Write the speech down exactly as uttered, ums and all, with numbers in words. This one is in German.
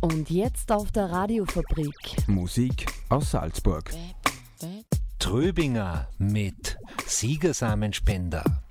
Und jetzt auf der Radiofabrik. Musik aus Salzburg. Tröbinger mit Siegersammenspender.